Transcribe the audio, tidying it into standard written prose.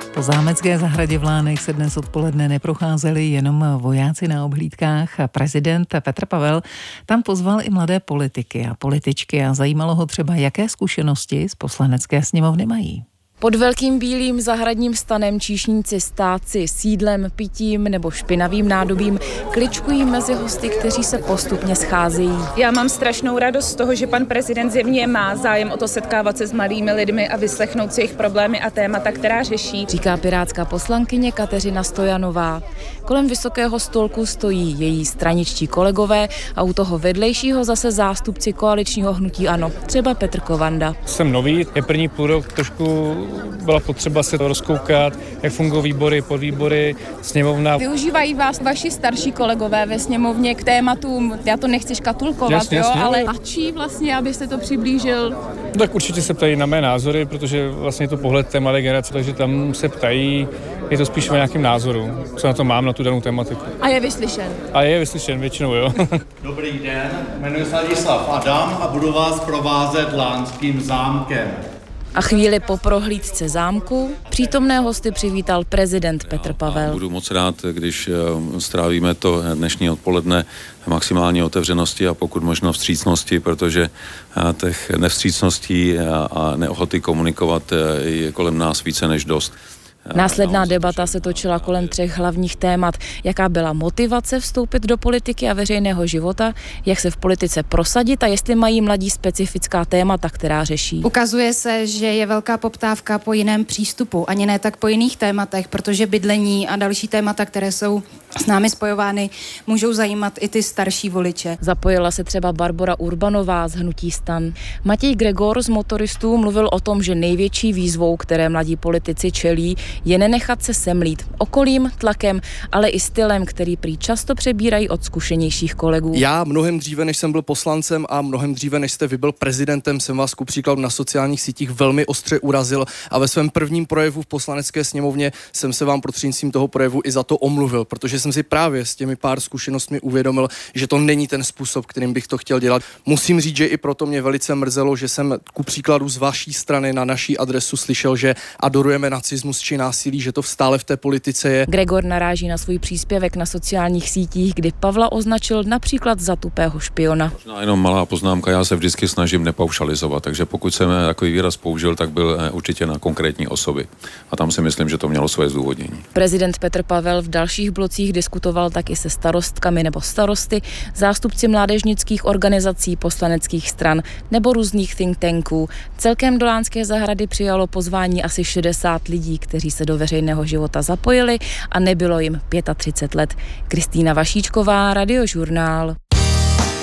Po zámecké zahradě v Lánech se dnes odpoledne neprocházeli jenom vojáci na obhlídkách. Prezident Petr Pavel tam pozval i mladé politiky a političky a zajímalo ho třeba, jaké zkušenosti z Poslanecké sněmovny mají. Pod velkým bílým zahradním stanem číšníci stáci s jídlem, pitím nebo špinavým nádobím kličkují mezi hosty, kteří se postupně scházejí. Já mám strašnou radost z toho, že pan prezident zjevně má zájem o to setkávat se s mladými lidmi a vyslechnout si jejich problémy a témata, která řeší. Říká pirátská poslankyně Kateřina Stojanová. Kolem vysokého stolku stojí její straničtí kolegové a u toho vedlejšího zase zástupci koaličního hnutí ANO, třeba Petr Kovanda. Jsem nový, je první půl rok, trošku byla potřeba se to rozkoukat, jak fungují výbory, podvýbory, sněmovna. Využívají vás vaši starší kolegové ve sněmovně k tématům, já to nechci škatulkovat, jasně, ale tlačí vlastně, abyste to přiblížil? Tak určitě se ptají na mé názory, protože vlastně je to pohled té mladé generace, takže tam se ptají, je to spíš o nějakém názoru, co na to mám, na tu danou tematiku. A je vyslyšen? A je vyslyšen, většinou, jo. Dobrý den, jmenuji se Ladislav Adam a budu vás provázet Lánským zámkem. A chvíli po prohlídce zámku přítomné hosty přivítal prezident Petr Pavel. Budu moc rád, když strávíme to dnešní odpoledne maximální otevřenosti a pokud možno vstřícnosti, protože těch nevstřícností a neochoty komunikovat je kolem nás více než dost. Následná debata se točila kolem 3 hlavních témat. Jaká byla motivace vstoupit do politiky a veřejného života, jak se v politice prosadit a jestli mají mladí specifická témata, která řeší. Ukazuje se, že je velká poptávka po jiném přístupu, ani ne tak po jiných tématech, protože bydlení a další témata, které jsou s námi spojovány, můžou zajímat i ty starší voliče. Zapojila se třeba Barbora Urbanová z hnutí STAN. Matěj Gregor z Motoristů mluvil o tom, že největší výzvou, které mladí politici čelí, je nenechat se semlít okolím, tlakem, ale i stylem, který prý často přebírají od zkušenějších kolegů. Já mnohem dříve, než jsem byl poslancem a mnohem dříve, než jste vy byl prezidentem, jsem vás ku příkladu na sociálních sítích velmi ostře urazil a ve svém prvním projevu v Poslanecké sněmovně jsem se vám prostřednictvím toho projevu i za to omluvil, protože jsem si právě s těmi pár zkušenostmi uvědomil, že to není ten způsob, kterým bych to chtěl dělat. Musím říct, že i proto mě velice mrzelo, že jsem ku příkladu z vaší strany na naší adresu slyšel, že adorujeme nacismus či násilí, že to stále v té politice je. Gregor naráží na svůj příspěvek na sociálních sítích, kdy Pavla označil například za tupého špiona. Možná jenom malá poznámka, já se vždycky snažím nepaušalizovat, takže pokud jsem takový výraz použil, tak byl určitě na konkrétní osoby. A tam si myslím, že to mělo své zdůvodnění. Prezident Petr Pavel v dalších blocích diskutoval taky se starostkami nebo starosty, zástupci mládežnických organizací, poslaneckých stran nebo různých think tanků. Celkem do Lánské zahrady přijalo pozvání asi 60 lidí, kteří se do veřejného života zapojili a nebylo jim 35 let. Kristýna Vašíčková, Radiožurnál.